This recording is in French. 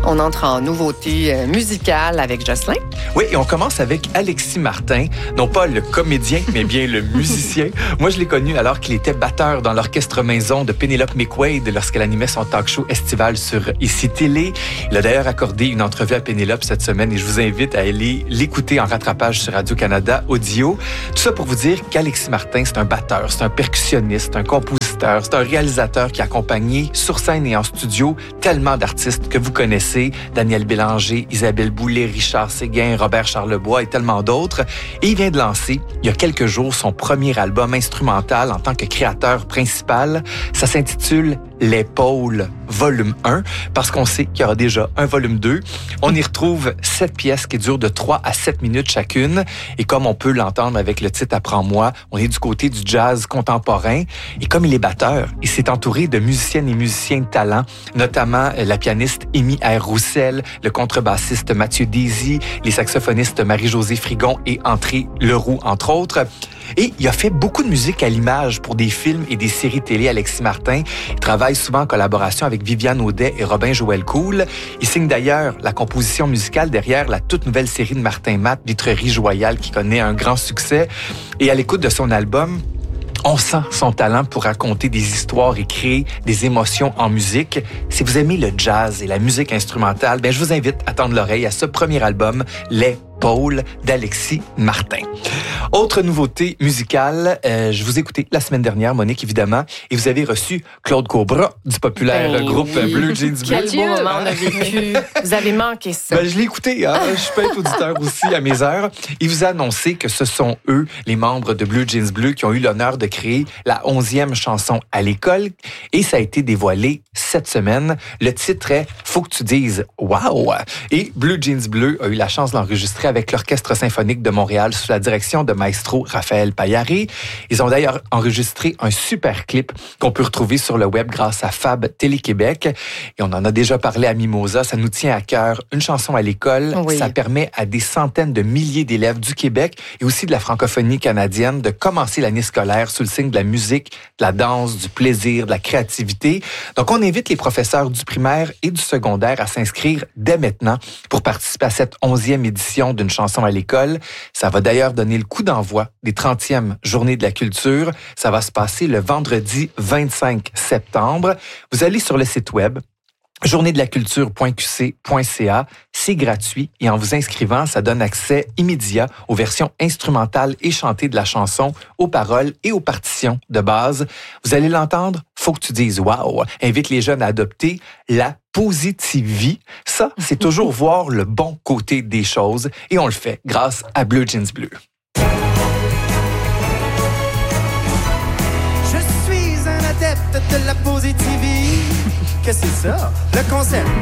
On entre en nouveauté musicale avec Jocelyn. Oui, et on commence avec Alexis Martin, non pas le comédien, mais bien le musicien. Moi, je l'ai connu alors qu'il était batteur dans l'orchestre maison de Penelope McQuaid lorsqu'elle animait son talk-show estival sur ICI Télé. Il a d'ailleurs accordé une entrevue à Penelope cette semaine et je vous invite à aller l'écouter en rattrapage sur Radio-Canada Audio. Tout ça pour vous dire qu'Alexis Martin, c'est un batteur, c'est un percussionniste, un compositeur, c'est un réalisateur qui a accompagné sur scène et en studio tellement d'artistes que vous connaissez, Daniel Bélanger, Isabelle Boulay, Richard Séguin, Robert Charlebois et tellement d'autres. Et il vient de lancer, il y a quelques jours, son premier album instrumental en tant que créateur principal. Ça s'intitule Les Pôles, volume 1, parce qu'on sait qu'il y aura déjà un volume 2. On y retrouve 7 pièces qui durent de 3 à 7 minutes chacune. Et comme on peut l'entendre avec le titre Apprends-moi, on est du côté du jazz contemporain. Et comme il est batteur, il s'est entouré de musiciennes et musiciens de talent, notamment la pianiste Amy R. Roussel, le contrebassiste Mathieu Daisy, les saxophonistes Marie-Josée Frigon et André Leroux, entre autres. Et il a fait beaucoup de musique à l'image pour des films et des séries télé, Alexis Martin. Il travaille souvent en collaboration avec Viviane Audet et Robin Joël Cool. Il signe d'ailleurs la composition musicale derrière la toute nouvelle série de Martin Matt, Vitrerie Joyale, qui connaît un grand succès. Et à l'écoute de son album, on sent son talent pour raconter des histoires et créer des émotions en musique. Si vous aimez le jazz et la musique instrumentale, je vous invite à tendre l'oreille à ce premier album, Les Pôles d'Alexis Martin. Autre nouveauté musicale, je vous ai écouté la semaine dernière, Monique, évidemment, et vous avez reçu Claude Cobra du populaire groupe Blue Jeans Bleu. Quel beau moment on a vécu. Vous avez manqué ça. Je l'ai écouté, hein? Je peux être auditeur aussi à mes heures. Il vous a annoncé que ce sont eux, les membres de Blue Jeans Bleu, qui ont eu l'honneur de créer la 11e chanson à l'école, et ça a été dévoilé cette semaine. Le titre est « Faut que tu dises wow ». Et Blue Jeans Bleu a eu la chance de l'enregistrer avec l'Orchestre symphonique de Montréal sous la direction de maestro Raphaël Payaré. Ils ont d'ailleurs enregistré un super clip qu'on peut retrouver sur le web grâce à Fab Télé-Québec. Et on en a déjà parlé à Mimosa, ça nous tient à cœur. Une chanson à l'école, oui. Ça permet à des centaines de milliers d'élèves du Québec et aussi de la francophonie canadienne de commencer l'année scolaire sous le signe de la musique, de la danse, du plaisir, de la créativité. Donc, on invite les professeurs du primaire et du secondaire à s'inscrire dès maintenant pour participer à cette 11e édition d'une chanson à l'école. Ça va d'ailleurs donner le coup d'envoi des 30e Journées de la culture. Ça va se passer le vendredi 25 septembre. Vous allez sur le site web journéedelaculture.qc.ca. C'est gratuit et en vous inscrivant, ça donne accès immédiat aux versions instrumentales et chantées de la chanson, aux paroles et aux partitions de base. Vous allez l'entendre, faut que tu dises wow. Invite les jeunes à adopter la positivie. Ça, c'est toujours voir le bon côté des choses et on le fait grâce à Blue Jeans Bleu. Je suis un adepte de la positivie. Qu'est-ce que c'est ça? Le concept